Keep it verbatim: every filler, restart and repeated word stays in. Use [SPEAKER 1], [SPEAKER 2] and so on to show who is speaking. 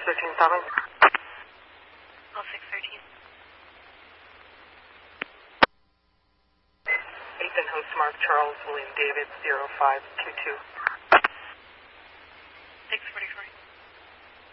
[SPEAKER 1] thirteen stopping.
[SPEAKER 2] L six thirteen.
[SPEAKER 1] Ethan, host Mark Charles William David zero five two two.